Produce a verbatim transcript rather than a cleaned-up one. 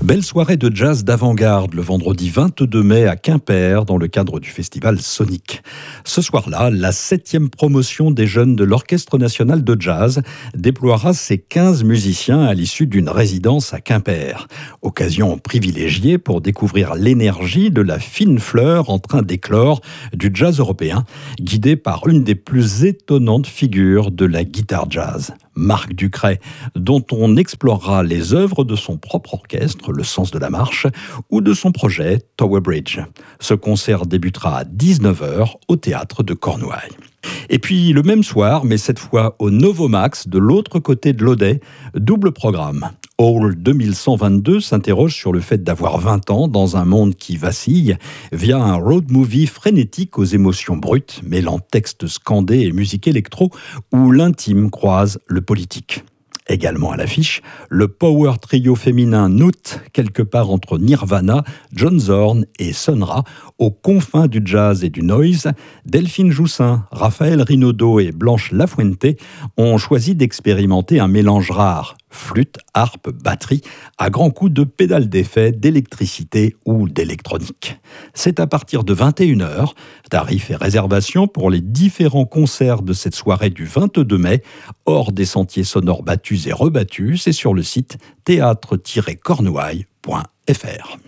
Belle soirée de jazz d'avant-garde le vendredi vingt-deux mai à Quimper dans le cadre du festival Sonic. Ce soir-là, la septième promotion des jeunes de l'Orchestre national de jazz déploiera ses quinze musiciens à l'issue d'une résidence à Quimper. Occasion privilégiée pour découvrir l'énergie de la fine fleur en train d'éclore du jazz européen, guidée par une des plus étonnantes figures de la guitare jazz, Marc Ducret, dont on explorera les œuvres de son propre orchestre, Le Sens de la Marche, ou de son projet Tower Bridge. Ce concert débutera à dix-neuf heures au théâtre de Cornouailles. Et puis le même soir, mais cette fois au Novomax, de l'autre côté de l'Audet, double programme. Hall deux mille cent vingt-deux s'interroge sur le fait d'avoir vingt ans dans un monde qui vacille via un road movie frénétique aux émotions brutes, mêlant textes scandés et musique électro, où l'intime croise le politique. Également à l'affiche, le power trio féminin Noot, quelque part entre Nirvana, John Zorn et Sun Ra, aux confins du jazz et du noise. Delphine Joussin, Raphaël Rinaudot et Blanche Lafuente ont choisi d'expérimenter un mélange rare, flûte, harpe, batterie, à grands coups de pédales d'effet, d'électricité ou d'électronique. C'est à partir de vingt et une heures. Tarifs et réservations pour les différents concerts de cette soirée du vingt-deux mai, hors des sentiers sonores battus et rebattus, c'est sur le site théâtre tiret cornouailles point f r.